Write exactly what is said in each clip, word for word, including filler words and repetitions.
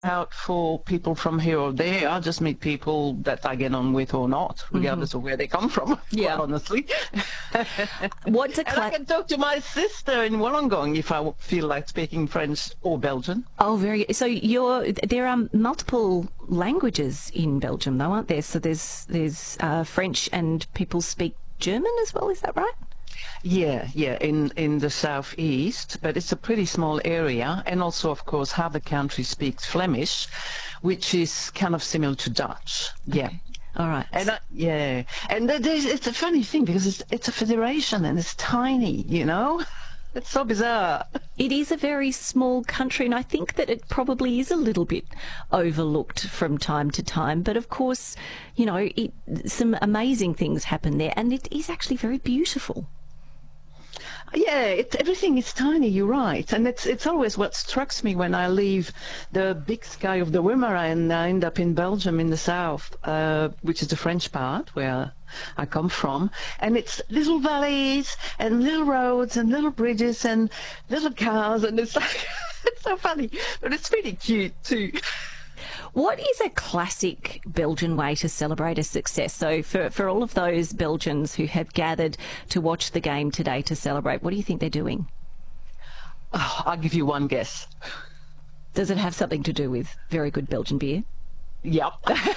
out for people from here or there. I just meet people that I get on with or not, regardless mm-hmm. of where they come from, yeah. quite honestly. What's a and I can talk to my sister in Wollongong if I feel like speaking French or Belgian. Oh, very So you're, there are multiple languages in Belgium, though, aren't there? So there's, there's uh, French and people speak German as well, is that right? Yeah, yeah, in, in the southeast, but it's a pretty small area, and also, of course, half the country speaks Flemish, which is kind of similar to Dutch. Yeah. Okay. All right. And I, yeah, and there's, it's a funny thing because it's it's a federation and it's tiny, you know. It's so bizarre. It is a very small country, and I think that it probably is a little bit overlooked from time to time. But of course, you know, it, some amazing things happen there, and it is actually very beautiful. Yeah, it, everything is tiny, you're right. And it's it's always what strikes me when I leave the big sky of the Wimmera and I end up in Belgium in the south, uh, which is the French part where I come from. And it's little valleys and little roads and little bridges and little cars. And it's like, it's so funny, but it's pretty cute too. What is a classic Belgian way to celebrate a success? So for, for all of those Belgians who have gathered to watch the game today to celebrate, what do you think they're doing? Oh, I'll give you one guess. Does it have something to do with very good Belgian beer? Yep.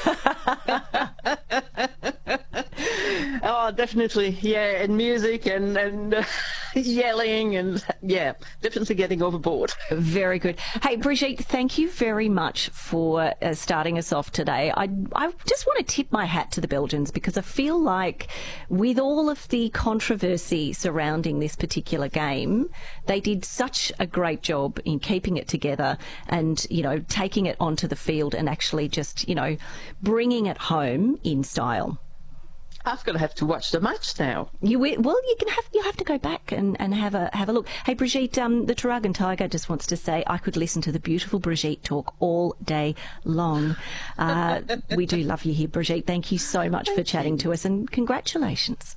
Oh, definitely. Yeah, and music and, and uh, yelling and, yeah, definitely getting overboard. Very good. Hey, Brigitte, thank you very much for uh, starting us off today. I, I just want to tip my hat to the Belgians because I feel like with all of the controversy surrounding this particular game, they did such a great job in keeping it together and, you know, taking it onto the field and actually just, you know, bringing it home in style. I'm going to have to watch the match now. You will, well, you can have you have to go back and, and have a have a look. Hey, Brigitte, um, the Turagan Tiger just wants to say I could listen to the beautiful Brigitte talk all day long. Uh, we do love you here, Brigitte. Thank you so much Thank for chatting you. to us, and congratulations.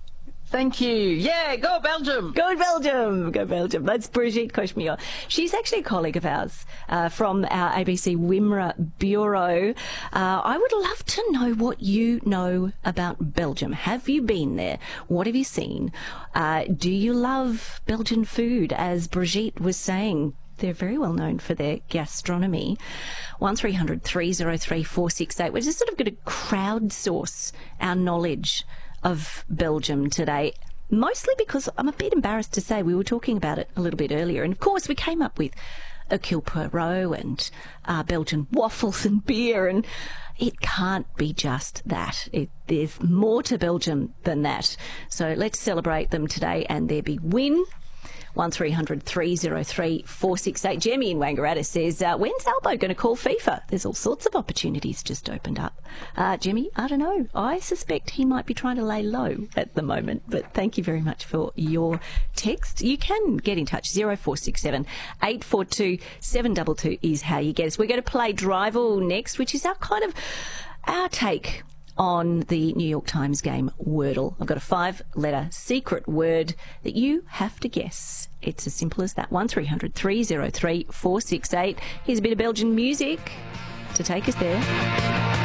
Thank you. Yeah, go Belgium. Go Belgium. Go Belgium. That's Brigitte Cauchemillon. She's actually a colleague of ours uh, from our A B C Wimmera Bureau. Uh, I would love to know what you know about Belgium. Have you been there? What have you seen? Uh, do you love Belgian food? As Brigitte was saying, they're very well known for their gastronomy. one three hundred three oh three four six eight. We're just sort of going to crowdsource our knowledge of Belgium today, mostly because I'm a bit embarrassed to say we were talking about it a little bit earlier, and of course we came up with Hercule Poirot and uh, Belgian waffles and beer, and it can't be just that. It, there's more to Belgium than that. So let's celebrate them today and their big win. one three hundred three oh three four six eight. Jemmy in Wangaratta says, uh, when's Albo going to call FIFA? There's all sorts of opportunities just opened up. Uh, Jemmy, I don't know. I suspect he might be trying to lay low at the moment, but thank you very much for your text. You can get in touch. zero four six seven eight four two seven two two is how you get us. We're going to play Drival next, which is our kind of our take on the New York Times game Wordle. I've got a five-letter secret word that you have to guess. It's as simple as that. one three hundred three oh three four six eight. Here's a bit of Belgian music to take us there.